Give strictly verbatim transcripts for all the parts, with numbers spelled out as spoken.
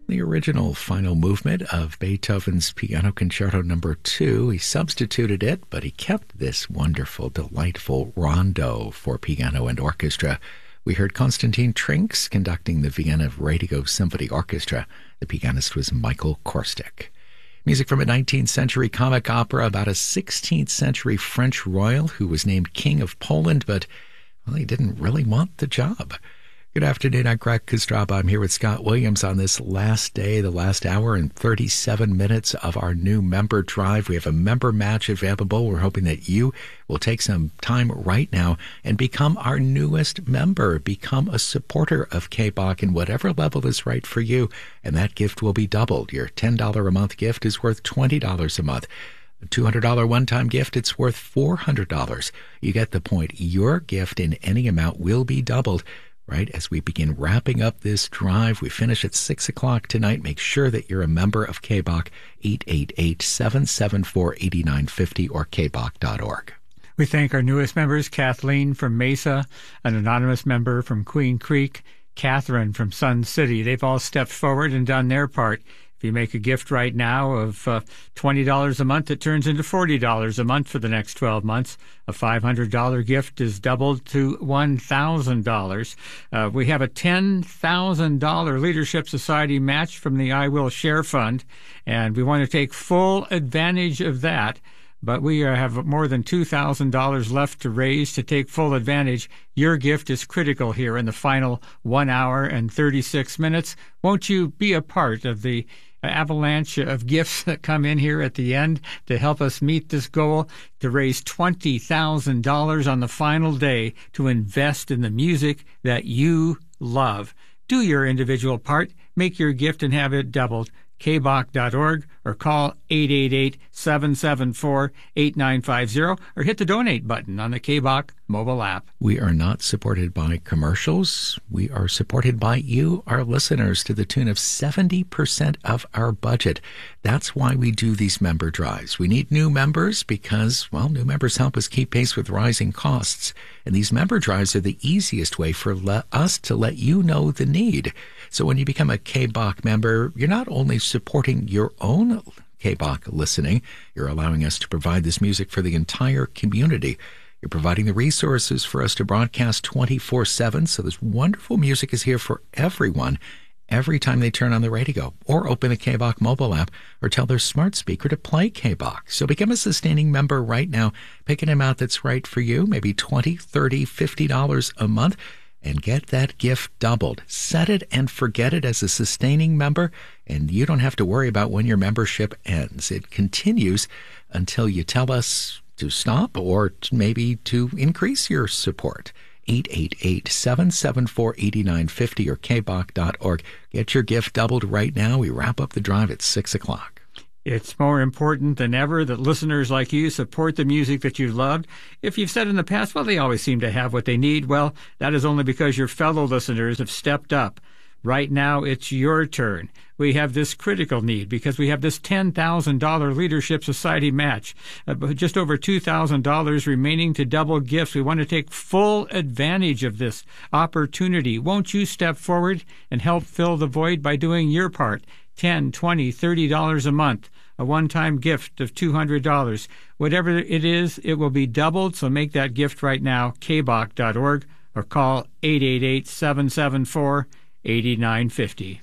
The original final movement of Beethoven's Piano Concerto Number Two. He substituted it, but he kept this wonderful, delightful rondo for piano and orchestra. We heard Konstantin Trinks conducting the Vienna Radio Symphony Orchestra. The pianist was Michael Korstic. Music from a nineteenth century comic opera about a sixteenth century French royal who was named King of Poland, but, well, he didn't really want the job. Good afternoon, I'm Greg Kostraba. I'm here with Scott Williams on this last day, the last hour and thirty-seven minutes of our new member drive. We have a member match available. We're hoping that you will take some time right now and become our newest member. Become a supporter of K B O C in whatever level is right for you, and that gift will be doubled. Your ten dollars a month gift is worth twenty dollars a month. A two hundred dollars one-time gift, it's worth four hundred dollars. You get the point. Your gift in any amount will be doubled. Right, as we begin wrapping up this drive. We finish at six o'clock tonight. Make sure that you're a member of K B O C, eight eight eight, seven seven four, eight nine five zero or k b o c dot org. We thank our newest members, Kathleen from Mesa, an anonymous member from Queen Creek, Catherine from Sun City. They've all stepped forward and done their part. If you make a gift right now of uh, twenty dollars a month, it turns into forty dollars a month for the next twelve months. A five hundred dollars gift is doubled to one thousand dollars. Uh, we have a ten thousand dollars Leadership Society match from the I Will Share Fund, and we want to take full advantage of that. But we uh, have more than two thousand dollars left to raise to take full advantage. Your gift is critical here in the final one hour and thirty-six minutes. Won't you be a part of the avalanche of gifts that come in here at the end to help us meet this goal, to raise twenty thousand dollars on the final day to invest in the music that you love? Do your individual part, make your gift and have it doubled. k b o c dot org or call eight eight eight, seven seven four, eight nine five zero or hit the donate button on the K B O C mobile app. We are not supported by commercials. We are supported by you, our listeners, to the tune of seventy percent of our budget. That's why we do these member drives. We need new members because, well, new members help us keep pace with rising costs. And these member drives are the easiest way for le- us to let you know the need. So when you become a K B O C member, you're not only supporting your own K B O C listening, you're allowing us to provide this music for the entire community. You're providing the resources for us to broadcast twenty-four seven, so this wonderful music is here for everyone every time they turn on the radio or open the K B O C mobile app or tell their smart speaker to play K B O C. So become a sustaining member right now. Pick an amount that's right for you, maybe twenty dollars, thirty dollars, fifty dollars a month, and get that gift doubled. Set it and forget it as a sustaining member, and you don't have to worry about when your membership ends. It continues until you tell us to stop or maybe to increase your support. eight eight eight, seven seven four, eight nine five zero or k b o c dot org. Get your gift doubled right now. We wrap up the drive at six o'clock. It's more important than ever that listeners like you support the music that you've loved. If you've said in the past, well, they always seem to have what they need, well, that is only because your fellow listeners have stepped up. Right now, it's your turn. We have this critical need because we have this ten thousand dollars Leadership Society match, uh, just over two thousand dollars remaining to double gifts. We want to take full advantage of this opportunity. Won't you step forward and help fill the void by doing your part? ten dollars, twenty dollars, thirty dollars a month, a one-time gift of two hundred dollars. Whatever it is, it will be doubled, so make that gift right now, k b o c dot org, or call eight eight eight, seven seven four, eight nine five zero.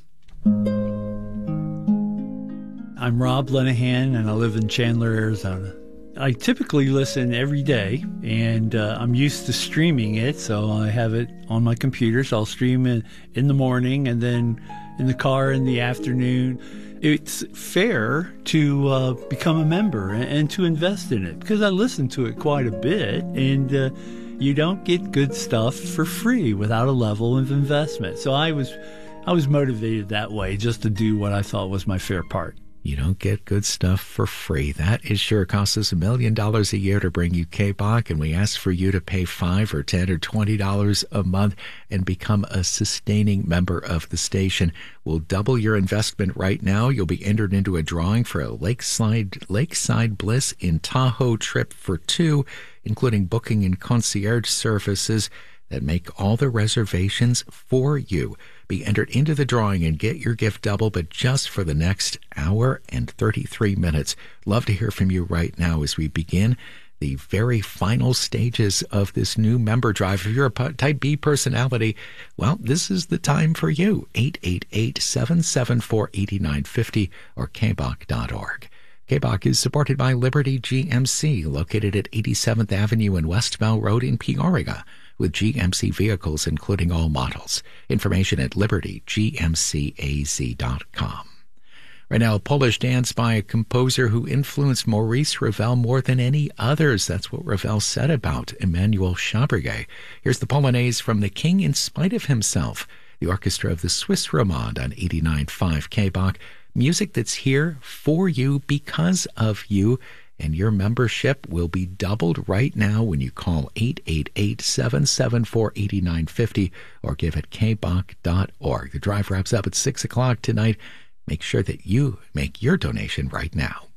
I'm Rob Lenahan, and I live in Chandler, Arizona. I typically listen every day, and uh, I'm used to streaming it, so I have it on my computer, so I'll stream it in the morning and then in the car in the afternoon. It's fair to uh, become a member and, and to invest in it, because I listen to it quite a bit, and uh, you don't get good stuff for free without a level of investment. So I was, I was motivated that way, just to do what I thought was my fair part. You don't get good stuff for free. That is sure costs us a million dollars a year to bring you K B O C, and we ask for you to pay five or ten or twenty dollars a month and become a sustaining member of the station. We'll double your investment right now. You'll be entered into a drawing for a Lakeside Lakeside Bliss in Tahoe trip for two, including booking and concierge services that make all the reservations for you. be entered into the drawing and get your gift double, but just for the next hour and thirty-three minutes. Love to hear from you right now as we begin the very final stages of this new member drive. If you're a Type B personality, well, this is the time for you. eight eight eight, seven seven four, eight nine five zero or k b o c dot org. K B O C is supported by Liberty G M C, located at eighty-seventh Avenue and West Bell Road in Peoria, with G M C vehicles including all models. Information at liberty g m c a z dot com. Right now, a Polish dance by a composer who influenced Maurice Ravel more than any others. That's what Ravel said about Emmanuel Chabrier. Here's the Polonaise from The King in Spite of Himself, the orchestra of the Swiss Romande on eighty-nine point five K B O C. Music that's here for you because of you, and your membership will be doubled right now when you call eight eight eight, seven seven four, eight nine five zero or give at k b o c dot org. The drive wraps up at six o'clock tonight. Make sure that you make your donation right now.